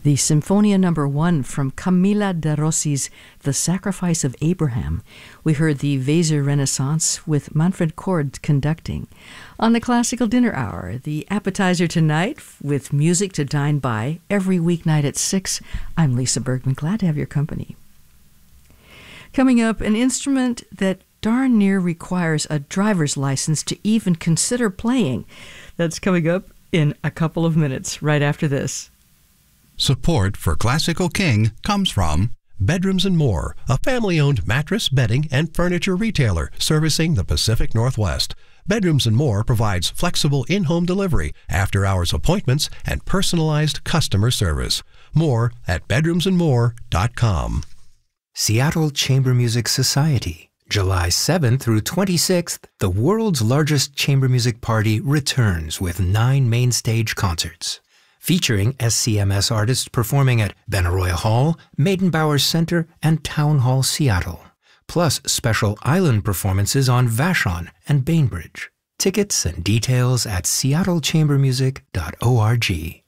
The Symphonia Number 1 from Camilla de Rossi's The Sacrifice of Abraham. We heard the Weser Renaissance with Manfred Cord conducting. On the Classical Dinner Hour, the appetizer tonight with music to dine by every weeknight at 6. I'm Lisa Bergman, glad to have your company. Coming up, an instrument that darn near requires a driver's license to even consider playing. That's coming up in a couple of minutes, right after this. Support for Classical King comes from Bedrooms & More, a family-owned mattress, bedding, and furniture retailer servicing the Pacific Northwest. Bedrooms & More provides flexible in-home delivery, after-hours appointments, and personalized customer service. More at bedroomsandmore.com. Seattle Chamber Music Society. July 7th through 26th, the world's largest chamber music party returns with 9 main stage concerts. Featuring SCMS artists performing at Benaroya Hall, Maidenbauer Center, and Town Hall Seattle. Plus special island performances on Vashon and Bainbridge. Tickets and details at seattlechambermusic.org.